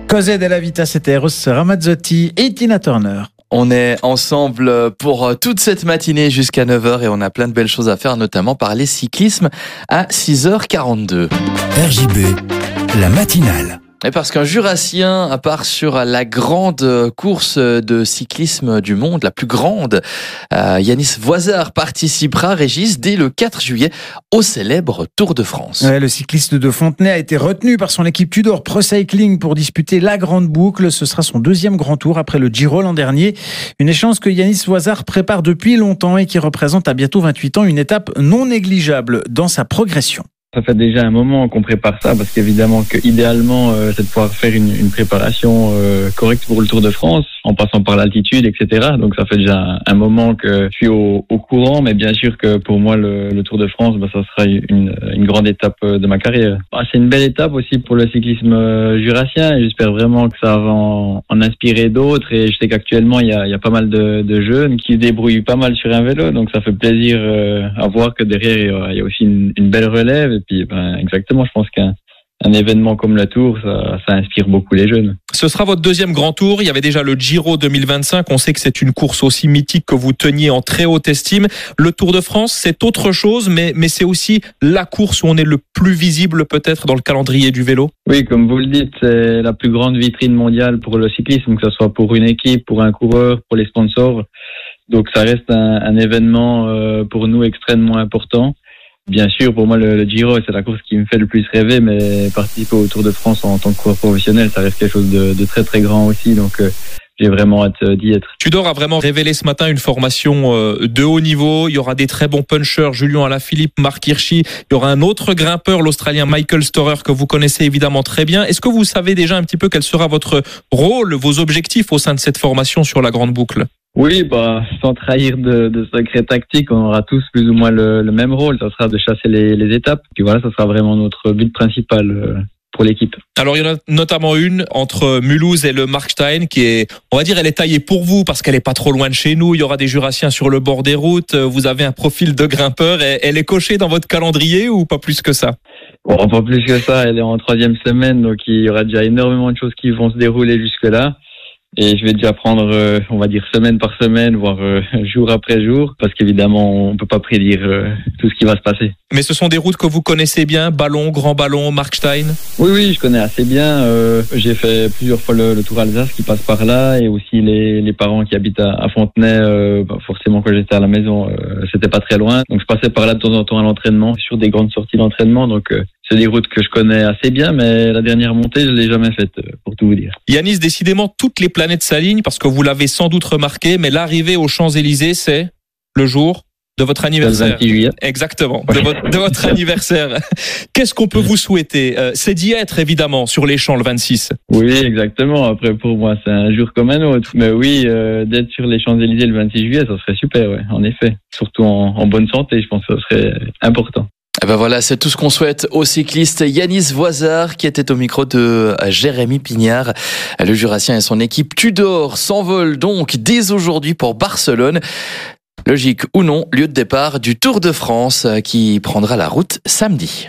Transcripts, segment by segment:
Cos'è della vita, c'était Eros Ramazzotti et Tina Turner. On est ensemble pour toute cette matinée jusqu'à 9h et on a plein de belles choses à faire, notamment parler cyclisme à 6h42. RJB, la matinale. Et parce qu'un Jurassien part sur la grande course de cyclisme du monde, la plus grande, Yanis Voisard participera, Régis, dès le 4 juillet au célèbre Tour de France. Ouais, le cycliste de Fontenay a été retenu par son équipe Tudor Pro Cycling pour disputer la grande boucle. Ce sera son deuxième grand tour après le Giro l'an dernier. Une échéance que Yanis Voisard prépare depuis longtemps et qui représente à bientôt 28 ans une étape non négligeable dans sa progression. Ça fait déjà un moment qu'on prépare ça parce qu'évidemment que idéalement c'est de pouvoir faire une préparation correcte pour le Tour de France en passant par l'altitude, etc. Donc ça fait déjà un moment que je suis au courant, mais bien sûr que pour moi le Tour de France, ça sera une grande étape de ma carrière. C'est une belle étape aussi pour le cyclisme jurassien et j'espère vraiment que ça va en inspirer d'autres. Et je sais qu'actuellement il y a pas mal de jeunes qui se débrouillent pas mal sur un vélo, donc ça fait plaisir à voir que derrière il y a aussi une belle relève. Et puis, exactement, je pense qu'un événement comme le Tour, ça inspire beaucoup les jeunes. Ce sera votre deuxième grand tour. Il y avait déjà le Giro 2025. On sait que c'est une course aussi mythique que vous teniez en très haute estime. Le Tour de France, c'est autre chose, mais c'est aussi la course où on est le plus visible peut-être dans le calendrier du vélo. Oui, comme vous le dites, c'est la plus grande vitrine mondiale pour le cyclisme, que ce soit pour une équipe, pour un coureur, pour les sponsors. Donc ça reste un événement pour nous extrêmement important. Bien sûr, pour moi, le Giro, c'est la course qui me fait le plus rêver, mais participer au Tour de France en tant que coureur professionnel, ça reste quelque chose de très très grand aussi, donc j'ai vraiment hâte d'y être. Tudor a vraiment révélé ce matin une formation de haut niveau. Il y aura des très bons punchers, Julien Alaphilippe, Marc Hirschi. Il y aura un autre grimpeur, l'Australien Michael Storer, que vous connaissez évidemment très bien. Est-ce que vous savez déjà un petit peu quel sera votre rôle, vos objectifs au sein de cette formation sur la grande boucle ? Oui, sans trahir de secrets tactiques, on aura tous plus ou moins le même rôle. Ça sera de chasser les étapes. Puis voilà, ça sera vraiment notre but principal pour l'équipe. Alors, il y en a notamment une entre Mulhouse et le Markstein qui est, on va dire, elle est taillée pour vous parce qu'elle est pas trop loin de chez nous. Il y aura des Jurassiens sur le bord des routes. Vous avez un profil de grimpeur. Elle est cochée dans votre calendrier ou pas plus que ça? Bon, pas plus que ça. Elle est en 3e semaine, donc il y aura déjà énormément de choses qui vont se dérouler jusque-là. Et je vais déjà prendre, on va dire, semaine par semaine, voire jour après jour, parce qu'évidemment, on peut pas prédire tout ce qui va se passer. Mais ce sont des routes que vous connaissez bien, Ballon, Grand Ballon, Markstein? Oui, je connais assez bien. J'ai fait plusieurs fois le Tour Alsace qui passe par là, et aussi les parents qui habitent à Fontenay. Forcément, quand j'étais à la maison, c'était pas très loin, donc je passais par là de temps en temps à l'entraînement, sur des grandes sorties d'entraînement, donc c'est des routes que je connais assez bien, mais la dernière montée, je l'ai jamais faite, pour tout vous dire. Yanis, décidément, toutes les planètes s'alignent, parce que vous l'avez sans doute remarqué, mais l'arrivée aux Champs-Élysées, c'est le jour de votre anniversaire. Le 28 juillet. Exactement, de votre anniversaire. Qu'est-ce qu'on peut vous souhaiter? C'est d'y être, évidemment, sur les Champs le 26. Oui, exactement. Après, pour moi, c'est un jour comme un autre. Mais oui, d'être sur les Champs-Élysées le 26 juillet, ça serait super, ouais, en effet. Surtout en bonne santé, je pense que ça serait important. Et ben voilà, c'est tout ce qu'on souhaite au cycliste Yanis Voisard qui était au micro de Jérémy Pignard. Le Jurassien et son équipe Tudor s'envolent donc dès aujourd'hui pour Barcelone. Logique ou non, lieu de départ du Tour de France qui prendra la route samedi.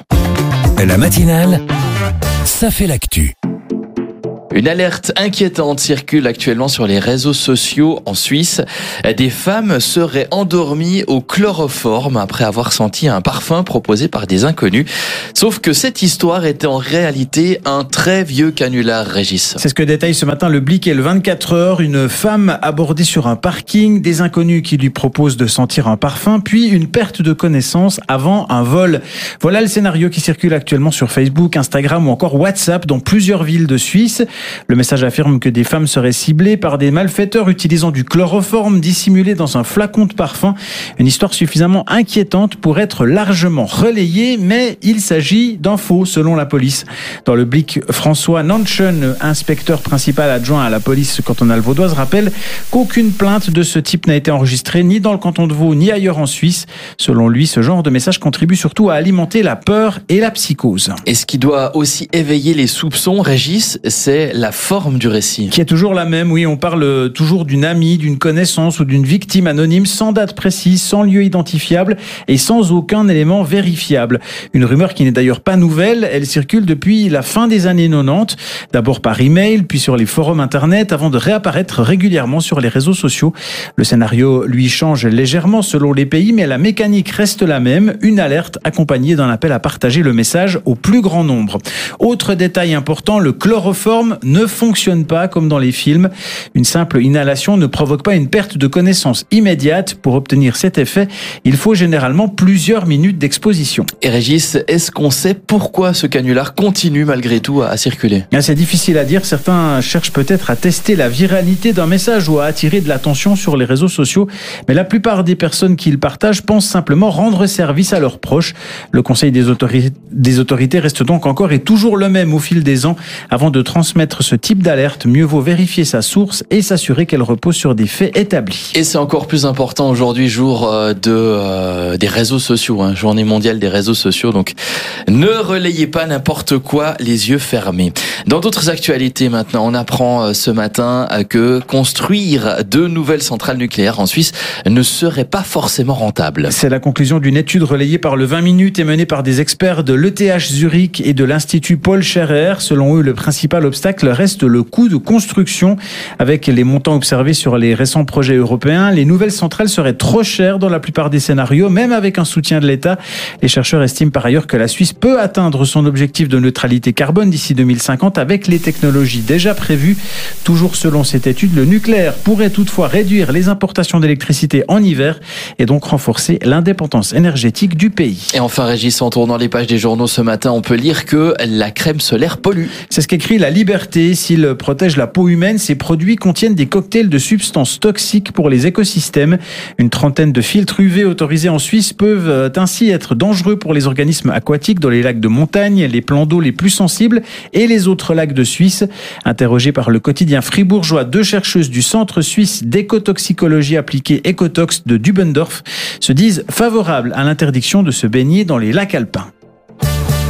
La matinale, ça fait l'actu. Une alerte inquiétante circule actuellement sur les réseaux sociaux en Suisse. Des femmes seraient endormies au chloroforme après avoir senti un parfum proposé par des inconnus. Sauf que cette histoire était en réalité un très vieux canular, Régis. C'est ce que détaille ce matin le Blick et le 24 heures. Une femme abordée sur un parking, des inconnus qui lui proposent de sentir un parfum, puis une perte de connaissance avant un vol. Voilà le scénario qui circule actuellement sur Facebook, Instagram ou encore WhatsApp dans plusieurs villes de Suisse. Le message affirme que des femmes seraient ciblées par des malfaiteurs utilisant du chloroforme dissimulé dans un flacon de parfum. Une histoire suffisamment inquiétante pour être largement relayée, mais il s'agit d'un faux selon la police. Dans le Blick, François Nanchen, inspecteur principal adjoint à la police cantonale vaudoise, rappelle qu'aucune plainte de ce type n'a été enregistrée ni dans le canton de Vaud ni ailleurs en Suisse. Selon lui, ce genre de message contribue surtout à alimenter la peur et la psychose. Et ce qui doit aussi éveiller les soupçons, Régis, c'est est la forme du récit? Qui est toujours la même, oui, on parle toujours d'une amie, d'une connaissance ou d'une victime anonyme sans date précise, sans lieu identifiable et sans aucun élément vérifiable. Une rumeur qui n'est d'ailleurs pas nouvelle, elle circule depuis la fin des années 90, d'abord par email, puis sur les forums internet, avant de réapparaître régulièrement sur les réseaux sociaux. Le scénario, lui, change légèrement selon les pays, mais la mécanique reste la même, une alerte accompagnée d'un appel à partager le message au plus grand nombre. Autre détail important, le chloroforme ne fonctionne pas comme dans les films. Une simple inhalation ne provoque pas une perte de connaissance immédiate. Pour obtenir cet effet, il faut généralement plusieurs minutes d'exposition. Et Régis, est-ce qu'on sait pourquoi ce canular continue malgré tout à circuler? C'est difficile à dire. Certains cherchent peut-être à tester la viralité d'un message ou à attirer de l'attention sur les réseaux sociaux. Mais la plupart des personnes qui le partagent pensent simplement rendre service à leurs proches. Le conseil des autorités reste donc encore et toujours le même au fil des ans. Avant de transmettre ce type d'alerte, mieux vaut vérifier sa source et s'assurer qu'elle repose sur des faits établis. Et c'est encore plus important aujourd'hui, jour des réseaux sociaux, journée mondiale des réseaux sociaux. Donc, ne relayez pas n'importe quoi les yeux fermés. Dans d'autres actualités maintenant, on apprend ce matin que construire de nouvelles centrales nucléaires en Suisse ne serait pas forcément rentable. C'est la conclusion d'une étude relayée par le 20 minutes et menée par des experts de l'ETH Zurich et de l'Institut Paul Scherrer. Selon eux, le principal obstacle reste le coût de construction. Avec les montants observés sur les récents projets européens, les nouvelles centrales seraient trop chères dans la plupart des scénarios, même avec un soutien de l'État. Les chercheurs estiment par ailleurs que la Suisse peut atteindre son objectif de neutralité carbone d'ici 2050 avec les technologies déjà prévues. Toujours selon cette étude, le nucléaire pourrait toutefois réduire les importations d'électricité en hiver et donc renforcer l'indépendance énergétique du pays. Et enfin, Régis, en tournant les pages des journaux ce matin, on peut lire que la crème solaire pollue. C'est ce qu'écrit La Liberté. S'il protège la peau humaine, ces produits contiennent des cocktails de substances toxiques pour les écosystèmes. Une trentaine de filtres UV autorisés en Suisse peuvent ainsi être dangereux pour les organismes aquatiques dans les lacs de montagne, les plans d'eau les plus sensibles et les autres lacs de Suisse. Interrogés par le quotidien fribourgeois, 2 chercheuses du Centre suisse d'écotoxicologie appliquée Ecotox de Dubendorf se disent favorables à l'interdiction de se baigner dans les lacs alpins.